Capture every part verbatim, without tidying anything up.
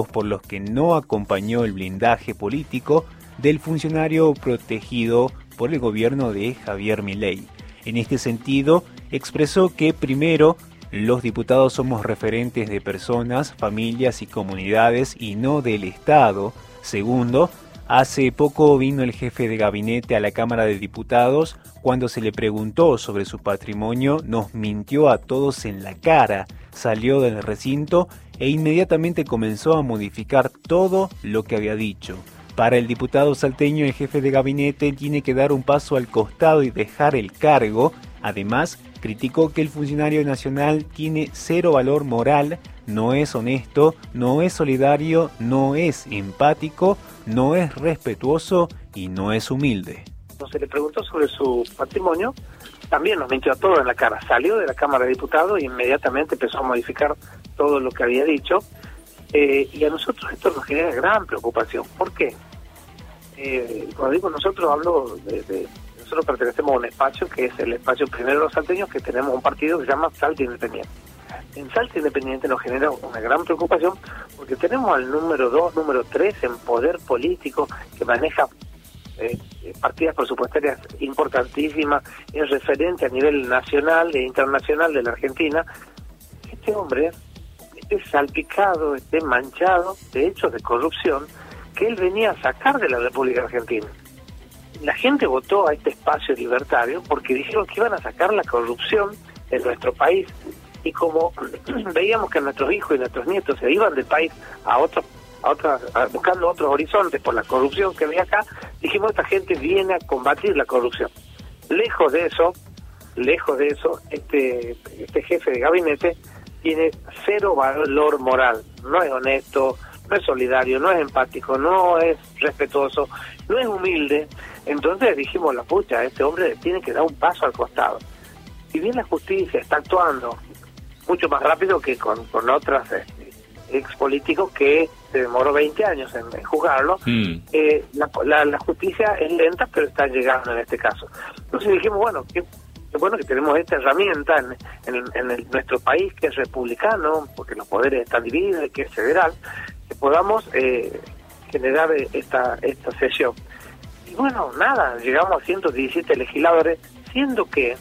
por los que no acompañó el blindaje político del funcionario protegido por el gobierno de Javier Milei. En este sentido, expresó que primero, los diputados somos referentes de personas, familias y comunidades y no del Estado. Segundo, hace poco vino el jefe de gabinete a la Cámara de Diputados. Cuando se le preguntó sobre su patrimonio, nos mintió a todos en la cara. Salió del recinto e inmediatamente comenzó a modificar todo lo que había dicho. Para el diputado salteño, el jefe de gabinete tiene que dar un paso al costado y dejar el cargo. Además, criticó que el funcionario nacional tiene cero valor moral, no es honesto, no es solidario, no es empático, no es respetuoso y no es humilde. Se le preguntó sobre su patrimonio, también nos mintió a todos en la cara. Salió de la Cámara de Diputados e inmediatamente empezó a modificar todo lo que había dicho. Eh, y a nosotros esto nos genera gran preocupación. ¿Por qué? Eh, cuando digo nosotros, hablo de, de... Nosotros pertenecemos a un espacio que es el espacio primero de los salteños, que tenemos un partido que se llama Salta Independiente. En Salta Independiente nos genera una gran preocupación porque tenemos al número dos, número tres en poder político, que maneja eh, partidas presupuestarias importantísimas, es referente a nivel nacional e internacional de la Argentina. Este hombre esté salpicado, esté manchado de hechos de corrupción que él venía a sacar de la República Argentina. La gente votó a este espacio libertario porque dijeron que iban a sacar la corrupción de nuestro país, y como veíamos que nuestros hijos y nuestros nietos se iban del país a otros a otras a, buscando otros horizontes por la corrupción que había acá, dijimos, esta gente viene a combatir la corrupción. Lejos de eso, lejos de eso, este este jefe de gabinete tiene cero valor moral, no es honesto, no es solidario, no es empático, no es respetuoso, no es humilde. Entonces dijimos, la pucha, este hombre tiene que dar un paso al costado. Si bien la justicia está actuando mucho más rápido que con, con otras este, ex políticos que se demoró veinte años en, en juzgarlo, mm. eh, la, la, la justicia es lenta, pero está llegando en este caso. Entonces dijimos, bueno, qué, qué bueno que tenemos esta herramienta en, en, en el, nuestro país, que es republicano, porque los poderes están divididos, que es federal, que podamos eh, generar esta, esta sesión. Y bueno, nada, llegamos a ciento diecisiete legisladores, siendo que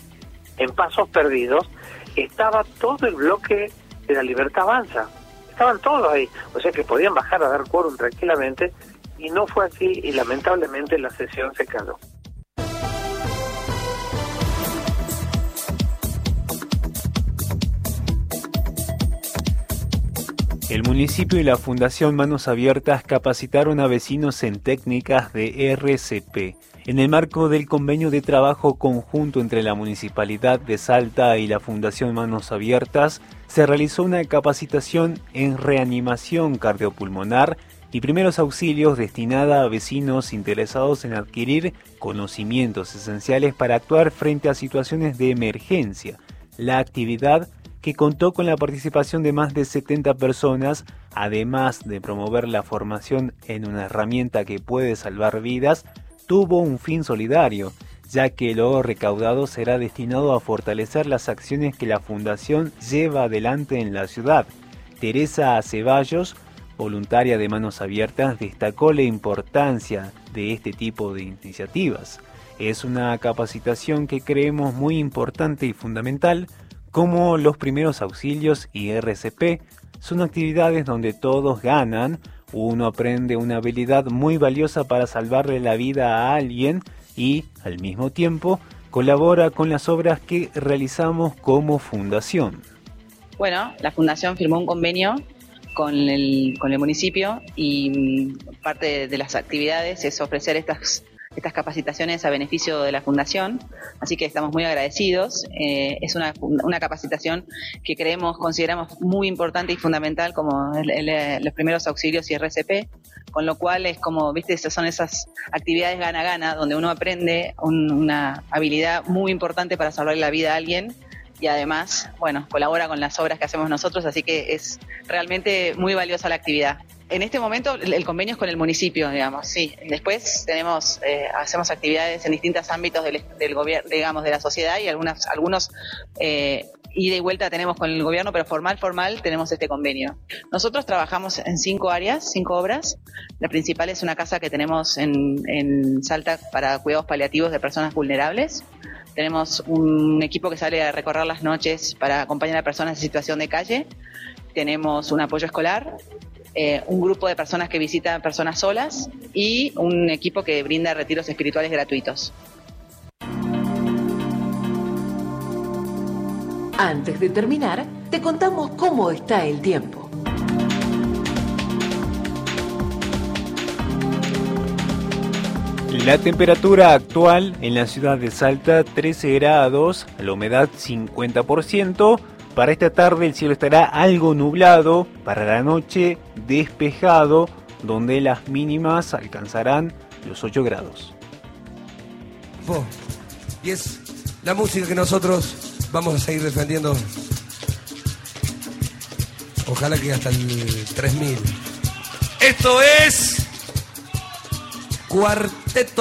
en Pasos Perdidos estaba todo el bloque de La Libertad Avanza. Estaban todos ahí, o sea que podían bajar a dar quórum tranquilamente, y no fue así, y lamentablemente la sesión se cayó. El municipio y la Fundación Manos Abiertas capacitaron a vecinos en técnicas de R C P. En el marco del convenio de trabajo conjunto entre la Municipalidad de Salta y la Fundación Manos Abiertas, se realizó una capacitación en reanimación cardiopulmonar y primeros auxilios destinada a vecinos interesados en adquirir conocimientos esenciales para actuar frente a situaciones de emergencia. La actividad, que contó con la participación de más de setenta personas, además de promover la formación en una herramienta que puede salvar vidas, tuvo un fin solidario, ya que lo recaudado será destinado a fortalecer las acciones que la Fundación lleva adelante en la ciudad. Teresa Ceballos, voluntaria de Manos Abiertas, destacó la importancia de este tipo de iniciativas. Es una capacitación que creemos muy importante y fundamental, como los primeros auxilios y R C P. Son actividades donde todos ganan, uno aprende una habilidad muy valiosa para salvarle la vida a alguien y, al mismo tiempo, colabora con las obras que realizamos como fundación. Bueno, la fundación firmó un convenio con el, con el municipio, y parte de las actividades es ofrecer estas estas capacitaciones a beneficio de la Fundación, así que estamos muy agradecidos. Eh, es una, una capacitación que creemos, consideramos muy importante y fundamental, como el, el, los primeros auxilios y R C P, con lo cual es como, viste, esas son esas actividades gana-gana, donde uno aprende un, una habilidad muy importante para salvarle la vida a alguien, y además, bueno, colabora con las obras que hacemos nosotros, así que es realmente muy valiosa la actividad. En este momento el convenio es con el municipio, digamos, sí. Después tenemos, eh, hacemos actividades en distintos ámbitos del, del gobierno, digamos, de la sociedad, y algunas, algunos eh, ida y vuelta tenemos con el gobierno, pero formal, formal, tenemos este convenio. Nosotros trabajamos en cinco áreas, cinco obras. La principal es una casa que tenemos en, en Salta para cuidados paliativos de personas vulnerables. Tenemos un equipo que sale a recorrer las noches para acompañar a personas en situación de calle. Tenemos un apoyo escolar, eh, un grupo de personas que visitan personas solas y un equipo que brinda retiros espirituales gratuitos. Antes de terminar, te contamos cómo está el tiempo. La temperatura actual en la ciudad de Salta, trece grados, la humedad cincuenta por ciento. Para esta tarde el cielo estará algo nublado, para la noche despejado, donde las mínimas alcanzarán los ocho grados. Y es la música que nosotros vamos a seguir defendiendo. Ojalá que hasta el tres mil. Esto es Cuarteto